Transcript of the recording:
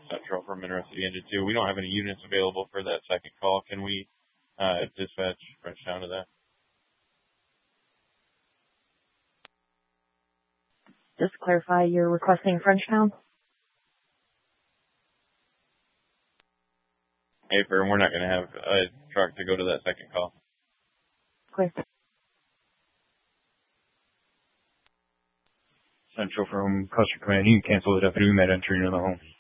Central from Intercity Engine 2. We don't have any units available for that second call. Can we dispatch Frenchtown to that? Just to clarify, you're requesting Frenchtown? Hey, we're not going to have a truck to go to that second call. Clear. Central from Custer Command, you can cancel it if you met entry into the home.